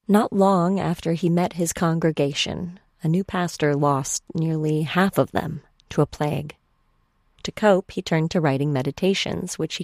Not long after he met his congregation, a new pastor lost nearly half of them to a plague. To cope, he turned to writing meditations, which he